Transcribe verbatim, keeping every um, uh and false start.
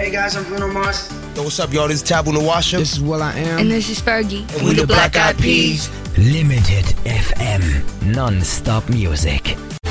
Hey guys, I'm Bruno Mars. Yo, what's up, y'all? This is Tabu Nawasha. This is Will I Am. And this is Fergie. And we, we the Black Eyed Peas. Limited F M. Non-stop music.